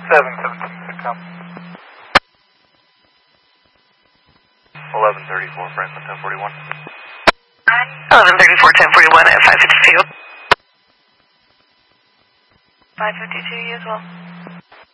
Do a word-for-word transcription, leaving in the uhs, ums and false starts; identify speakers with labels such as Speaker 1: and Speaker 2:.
Speaker 1: seven seventeen to come.
Speaker 2: eleven thirty-four, Franklin, ten forty-one.
Speaker 3: eleven thirty-four, ten forty-one at five fifty-two. five fifty-two, you as well.